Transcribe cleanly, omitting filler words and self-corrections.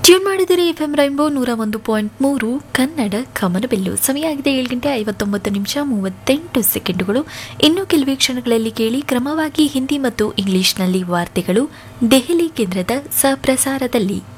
Tune ಮಾಡಿದರೆ FM rainbow 101.3 Kannada ಕಮನಬಿಲ್ಲು. ಸಮಯ ಆಗಿದೆ 7 ಗಂಟೆ 59 ನಿಮಿಷ 38 ಸೆಕೆಂಡುಗಳು. ಇನ್ನು ಕೆಲವೇ ಕ್ಷಣಗಳಲ್ಲಿ ಕೇಳಿ ಕ್ರಮವಾಗಿ ಹಿಂದಿ ಮತ್ತು ಇಂಗ್ಲಿಷ್ನಲ್ಲಿ ವಾರ್ತೆಗಳು ದೆಹಲಿ ಕೇಂದ್ರದ ಸಹಪ್ರಸಾರದಲ್ಲಿ.